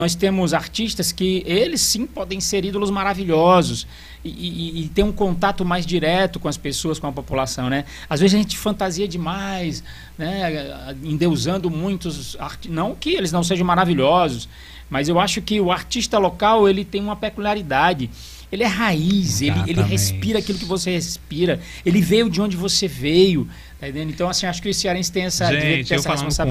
Nós temos artistas que eles sim podem ser ídolos maravilhosos e ter um contato mais direto com as pessoas, com a população, né? Às vezes a gente fantasia demais, né? Endeusando muitos não que eles não sejam maravilhosos, mas eu acho que o artista local ele tem uma peculiaridade. Ele é raiz, ele respira aquilo que você respira, ele veio de onde você veio, tá entendendo? Então, assim, acho que o cearense tem essa responsabilidade.